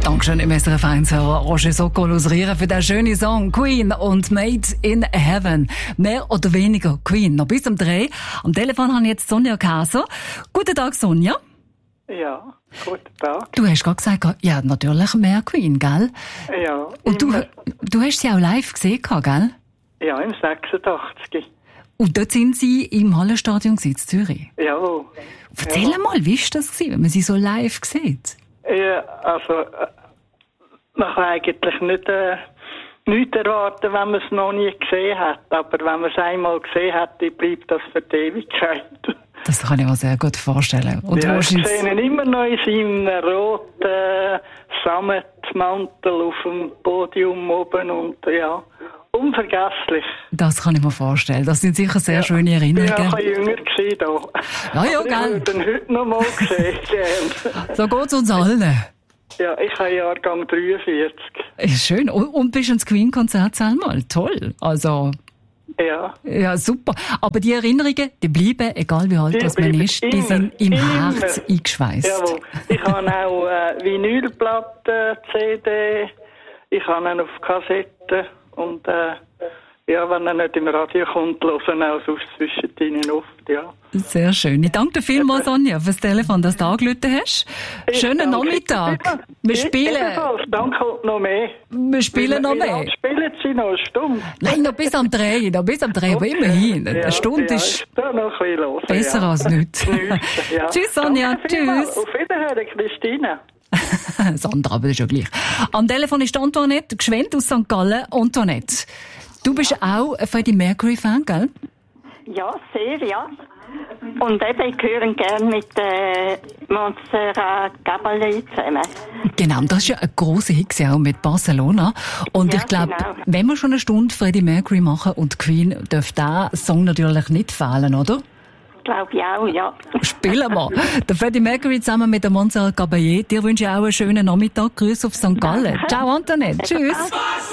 Dankeschön im SRF 1-Hörer Roger Sokol aus Rieren für den schönen Song Queen und Made in Heaven. Mehr oder weniger Queen. Noch bis um 3. Am Telefon habe ich jetzt Sonja Käser. Guten Tag, Sonja. Ja, guten Tag. Du hast gerade gesagt, ja, natürlich mehr Queen, gell? Ja. Und du hast sie auch live gesehen, gell? Ja, im 86. Und dort sind sie im Hallenstadion in Zürich. Ja. Erzähl mal, wie war das, wenn man sie so live sieht? Ja, also, man kann eigentlich nichts erwarten, wenn man es noch nie gesehen hat. Aber wenn man es einmal gesehen hat, dann bleibt das für die Ewigkeit. Das kann ich mir sehr gut vorstellen. Und ja, ich sehe ihn immer noch in seinem roten Sammetmantel auf dem Podium oben und ja, unvergesslich. Das kann ich mir vorstellen. Das sind sicher sehr schöne Erinnerungen. Ich war ein bisschen jünger da. Ja, aber gell? ich würde ihn heute noch mal sehen. So geht's uns allen. Ja, ich habe Jahrgang 43. Ist schön. Und bist ins Queen-Konzert einmal. Toll. Also. Ja, super. Aber die Erinnerungen, die bleiben, egal wie alt das man ist, die sind im Herz eingeschweißt. Jawohl. Ich habe auch Vinylplatten, CD, ich habe ihn auf Kassette und ja, wenn er nicht im Radio kommt, hören auch sonst zwischen ihnen oft, ja. Sehr schön. Ich danke dir vielmals, Sonja, fürs Telefon, dass du angerufen hast. Schönen Nachmittag. Wir spielen. Danke noch mehr. Wir spielen noch mehr. Spielen Sie noch eine Stunde? Nein, noch bis am 3. Aber immerhin. Eine Stunde ist da noch ein bisschen los, besser als nichts. Ja. Tschüss, Sonja. Tschüss. Auf Wiederhören, Christine. Sandra, aber das ist ja gleich. Am Telefon ist Antoinette, geschwind aus St. Gallen. Antoinette, du bist auch ein Freddie Mercury-Fan, gell? Ja, sehr, ja. Und eben, ich höre gerne mit Montserrat Caballé zusammen. Genau, das ist ja ein grosser Hit auch mit Barcelona. Und ja, ich glaube, wenn wir schon eine Stunde Freddie Mercury machen und Queen, darf der Song natürlich nicht fehlen, oder? Glaube ich auch, ja. Spielen wir. Der Freddie Mercury zusammen mit der Montserrat Caballé. Dir wünsche ich auch einen schönen Nachmittag. Grüße auf St. Gallen. Ciao, Antoinette. Tschüss.